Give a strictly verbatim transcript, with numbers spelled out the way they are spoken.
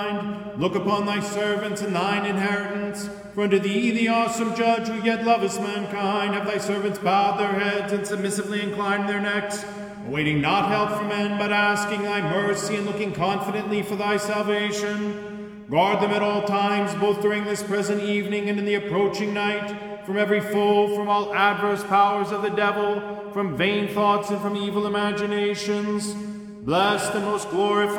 Look upon thy servants and thine inheritance, for unto thee, the awesome judge, who yet lovest mankind, have thy servants bowed their heads and submissively inclined their necks, awaiting not help from men, but asking thy mercy and looking confidently for thy salvation. Guard them at all times, both during this present evening and in the approaching night, from every foe, from all adverse powers of the devil, from vain thoughts and from evil imaginations. Blessed and most glorified